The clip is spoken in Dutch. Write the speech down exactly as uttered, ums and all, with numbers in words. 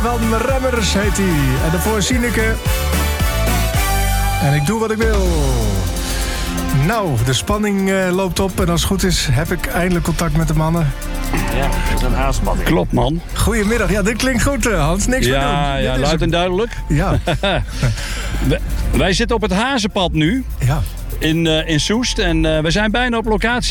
Van Remmers heet hij. En daarvoor Sineke. En ik doe wat ik wil. Nou, de spanning uh, loopt op. En als het goed is, heb ik eindelijk contact met de mannen. Ja, dat is een aanspanning. Klopt, man. Goedemiddag. Ja, dit klinkt goed, uh, Hans. Niks meer doen. Ja, ja, Dit is luid en duidelijk. Ja. wij, wij zitten op het Hazenpad nu. Ja. In, uh, in Soest. En uh, we zijn bijna op locatie.